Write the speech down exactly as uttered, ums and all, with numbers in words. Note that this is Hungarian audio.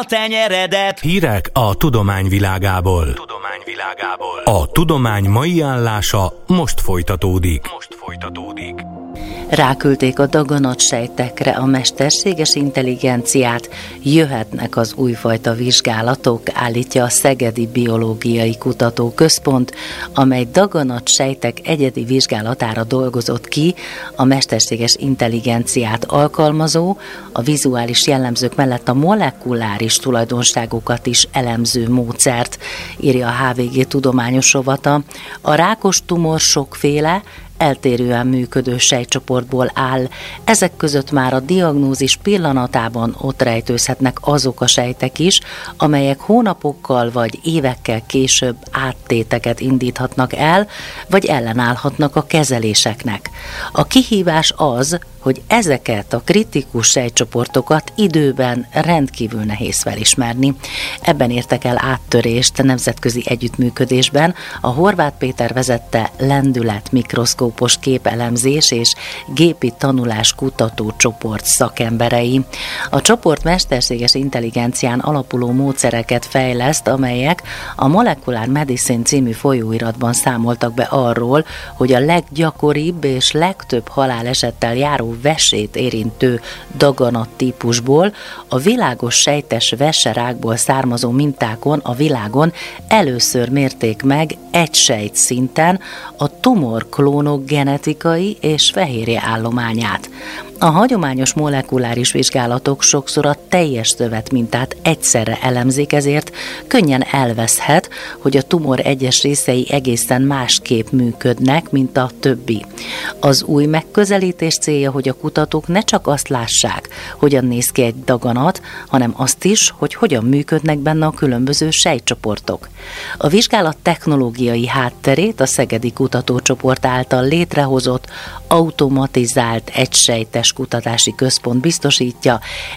tenyeredet. Hírek a tudomány világából. Tudomány világából. A tudomány mai állása most folytatódik. Most folytatódik. Ráküldték a daganatsejtekre a mesterséges intelligenciát, jöhetnek az újfajta vizsgálatok, állítja a Szegedi Biológiai Kutatóközpont, amely daganatsejtek egyedi vizsgálatára dolgozott ki a mesterséges intelligenciát alkalmazó, a vizuális jellemzők mellett a molekuláris tulajdonságokat is elemző módszert, írja a há vé gé tudományos rovata. A rákos tumor sokféle, eltérően működő sejtcsoportból áll. Ezek között már a diagnózis pillanatában ott rejtőzhetnek azok a sejtek is, amelyek hónapokkal vagy évekkel később áttéteket indíthatnak el, vagy ellenállhatnak a kezeléseknek. A kihívás az, hogy ezeket a kritikus sejtcsoportokat időben rendkívül nehéz felismerni. Ebben értek el áttörést nemzetközi együttműködésben a Horváth Péter vezette lendület mikroszkópos képelemzés és gépi tanulás kutató csoport szakemberei. A csoport mesterséges intelligencián alapuló módszereket fejleszt, amelyek a Molecular Medicine című folyóiratban számoltak be arról, hogy a leggyakoribb és legtöbb halálesettel járó vesét érintő daganat típusból, a világos sejtes veserákból származó mintákon a világon először mérték meg egy sejt szinten a tumorklónok genetikai és fehérje állományát. A hagyományos molekuláris vizsgálatok sokszor a teljes szövetmintát egyszerre elemzik, ezért könnyen elveszhet, hogy a tumor egyes részei egészen másképp működnek, mint a többi. Az új megközelítés célja, hogy a kutatók ne csak azt lássák, hogyan néz ki egy daganat, hanem azt is, hogy hogyan működnek benne a különböző sejtcsoportok. A vizsgálat technológiai hátterét a Szegedi Kutatócsoport által létrehozott automatizált egysejtes kutatási központ biztosítja.